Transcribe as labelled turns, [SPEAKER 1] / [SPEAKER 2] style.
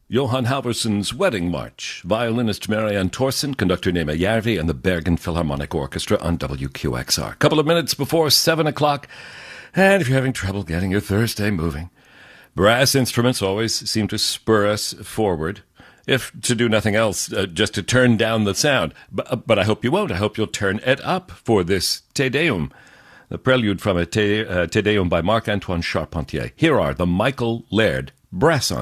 [SPEAKER 1] Johan Halvorson's Wedding March, violinist Marianne Thorsen, conductor Nema Järvi, and the Bergen Philharmonic Orchestra on WQXR. A couple of minutes before 7 o'clock, and if you're having trouble getting your Thursday moving, brass instruments always seem to spur us forward, if to do nothing else, just to turn down the sound. But I hope you won't. I hope you'll turn it up for this Te Deum, the prelude from a Te Deum by Marc-Antoine Charpentier. Here are the Michael Laird Brass